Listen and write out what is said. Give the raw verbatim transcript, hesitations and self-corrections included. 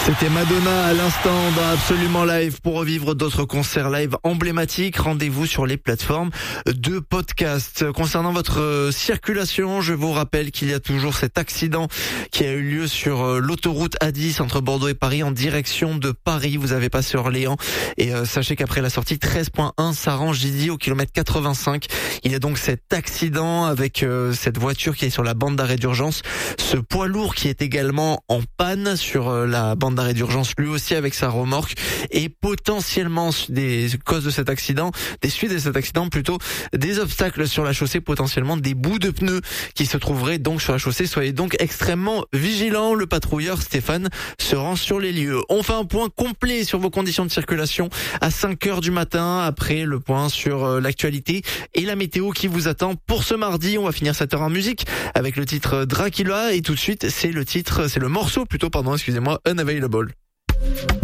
C'était Madonna à l'instant dans Absolument Live. Pour revivre d'autres concerts live emblématiques, rendez-vous sur les plateformes de podcast. Concernant votre circulation, je vous rappelle qu'il y a toujours cet accident qui a eu lieu sur l'autoroute A dix entre Bordeaux et Paris en direction de Paris. Vous avez passé Orléans et euh, sachez qu'après la sortie treize point un Saran-Gilly au kilomètre quatre-vingt-cinq, il y a donc cet accident avec euh, cette voiture qui est sur la bande d'arrêt d'urgence, ce poids lourd qui est également en panne sur euh, la bande d'arrêt d'urgence, lui aussi avec sa remorque, et potentiellement des causes de cet accident, des suites de cet accident plutôt, des obstacles sur la chaussée, potentiellement des bouts de pneus qui se trouveraient donc sur la chaussée. Soyez donc extrêmement vigilants. Le patrouilleur Stéphane se rend sur les lieux. On fait un point complet sur vos conditions de circulation à cinq heures du matin, après le point sur l'actualité et la météo qui vous attend pour ce mardi. On va finir cette heure en musique avec le titre Dracula, et tout de suite c'est le titre, c'est le morceau plutôt, pardon, excusez-moi, Unavailable.